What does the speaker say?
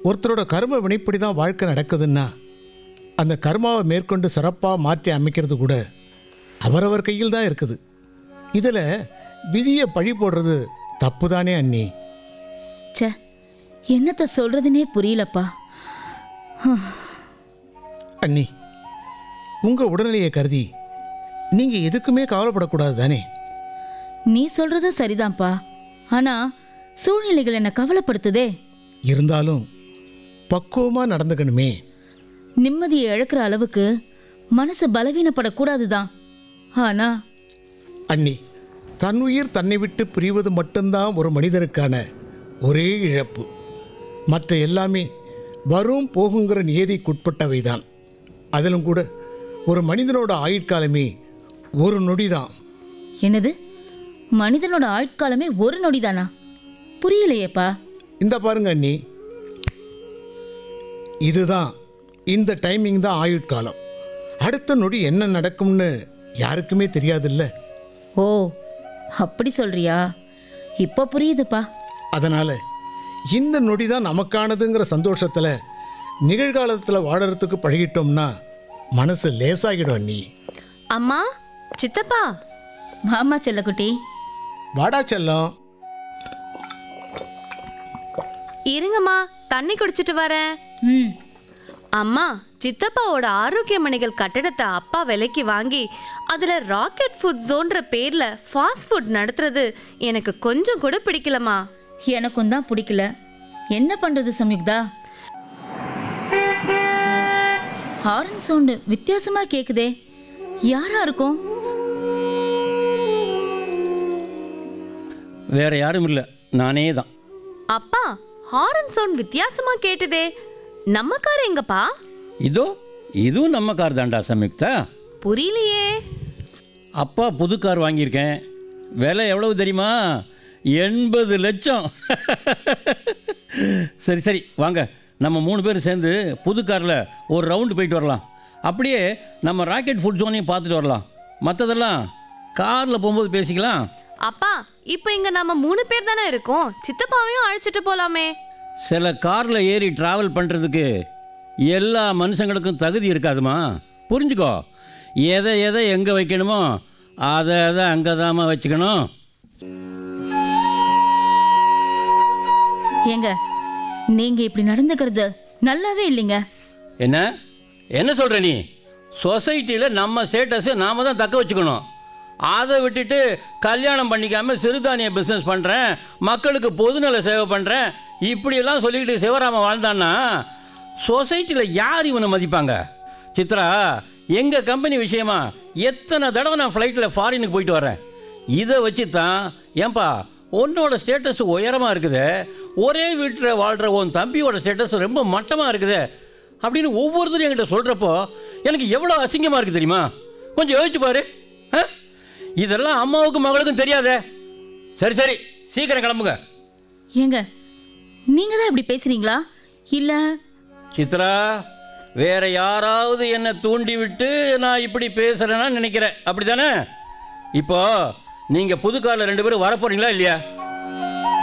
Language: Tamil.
ஒருத்தரோட கர்ம வினைப்படி தான் வாழ்க்கை நடக்குதுன்னா அந்த கர்மாவை மேற்கொண்டு சிறப்பாக மாற்றி அமைக்கிறது கூட அவரவர் கையில் தான் இருக்குது. இதில் விதியை பழி போடுறது தப்பு தானே அண்ணி? ச்சே, என்னத்த சொல்றதுனே புரியலப்பா. அண்ணி, உங்கள் உடல்நிலையை கருதி நீங்கள் எதுக்குமே கவலைப்படக்கூடாது தானே? நீ சொல்றதும் சரிதான்ப்பா. ஆனா சூழ்நிலைகள் என்ன கவலைப்படுத்துதே. இருந்தாலும் பக்குவமாக நடந்துக்கணுமே. நிம்மதியை இழக்கிற அளவுக்கு மனசு பலவீனப்படக்கூடாதுதான். ஆனா அண்ணி, தன்னுயிர் தன்னை விட்டு பிரிவது மட்டும்தான் ஒரு மனிதனுக்கான ஒரே இழப்பு. மற்ற எல்லாமே வரும் போகுங்கிற நியதிக்குட்பட்டவை தான். அதிலும் கூட ஒரு மனிதனோட ஆயுட்காலமே ஒரு நொடி தான். என்னது, மனிதனோட ஆயுட்காலமே ஒரு நொடிதானா? புரியலையேப்பா. இந்த பாருங்க அண்ணி, இதுதான், இந்த டைமிங் தான் ஆயுட்காலம். அடுத்த நொடி என்ன நடக்கும்னு யாருக்குமே தெரியாதுல்ல. ஓ, அப்படி சொல்றியா? இப்போ புரியுதுப்பா. அதனால இந்த நொடி தான் நமக்கானதுங்கிற சந்தோஷத்தில் நிகழ்காலத்தில் வாழறதுக்கு பழகிட்டோம்னா மனசு லேசாகிடும் அண்ணி. அம்மா, சித்தப்பா. மாமா செல்லக்குட்டி. வாடா செல்லம். இருங்கம்மா, தண்ணி குடிச்சிட்டு வரேன். ம். அம்மா, சித்தப்பாவோட ஆரோக்கிய மணிகள் கட்டடத்தை அப்பா விலைக்கு வாங்கி அதுல ராக்கெட் ஃபுட் ஜோன்ற பேர்ல ஃபாஸ்ட் ஃபுட் நடத்துறது எனக்கு கொஞ்சம் கூட பிடிக்கலம்மா. எனக்கும் தான் பிடிக்கல. என்ன பண்றது சம்யுக்தா? ஹாரன் சவுண்டு வித்தியாசமா கேக்குதே. யாரா இருக்கும்? வேற யாரும் இல்லை, நானே தான். அப்பா, ஹாரன் சவுண்ட் வித்தியாசமா கேட்டுதே. நம்ம கார் எங்கப்பா? இதோ இதுவும் நம்ம கார் தான்டா சம்யுக்தா. புரியலையே. அப்பா புது கார் வாங்கியிருக்கேன். விலை எவ்வளவு தெரியுமா? 80 லட்சம். சரி சரி, வாங்க நம்ம 3 பேர் சேர்ந்து புது காரில் ஒரு ரவுண்டு போயிட்டு வரலாம். அப்படியே நம்ம ராக்கெட் ஃபுட் ஜோனையும் பார்த்துட்டு வரலாம். மற்றதெல்லாம் காரில் போகும்போது பேசிக்கலாம். அப்பா, இப்போ இங்க நம்ம 3 பேர் தானே இருக்கோம். சித்தப்பாவையும் அழைச்சிட்டு போலாமே. சில காரில் ஏறி ட்ராவல் பண்ணுறதுக்கு எல்லா மனுஷங்களுக்கும் தகுதி இருக்காதுமா. புரிஞ்சுக்கோ, எதை எதை எங்கே வைக்கணுமோ அதை அதை அங்கே தாம்மா வச்சுக்கணும். ஏங்க, நீங்க இப்படி நடந்துக்கிறது நல்லாவே இல்லைங்க. என்ன என்ன சொல்கிற நீ? சொசைட்டியில் நம்ம ஸ்டேட்டஸை நாம் தான் தக்க வச்சுக்கணும். அதை விட்டுட்டு கல்யாணம் பண்ணிக்காமல் சிறுதானிய பிஸ்னஸ் பண்ணுறேன், மக்களுக்கு பொதுநல சேவை பண்ணுறேன், இப்படியெல்லாம் சொல்லிக்கிட்டு சிவராமன் வாழ்ந்தான்னா சொசைட்டியில் யார் இவனை மதிப்பாங்க? சித்ரா, எங்கள் கம்பெனி விஷயமா எத்தனை தடவை நான் ஃப்ளைட்டில் ஃபாரினுக்கு போயிட்டு வரேன். இதை வச்சு தான், ஏன்பா உன்னோட ஸ்டேட்டஸ் உயரமாக இருக்குது, ஒரே வீட்டில் வாழ்கிற உன் தம்பியோட ஸ்டேட்டஸ் ரொம்ப மட்டமாக இருக்குது அப்படின்னு ஒவ்வொருத்தரும் என்கிட்ட சொல்கிறப்போ எனக்கு எவ்வளோ அசிங்கமாக இருக்குது தெரியுமா? கொஞ்சம் யோசிச்சு பாரு. இதெல்லாம் அம்மாவுக்கும் மகளுக்கும் தெரியாதே. சரி சரி, சீக்கிரம் கிளம்புங்க. ஏங்க, நீங்க தான் இப்படி பேசுறீங்களா? இல்ல சித்ரா, வேற யாராவது என்னை தூண்டி விட்டு நான் இப்படி பேசுகிறேன்னா நினைக்கிறேன், அப்படி தானே? இப்போ நீங்கள் புது காரில் 2 பேரும் வரப்போறீங்களா இல்லையா?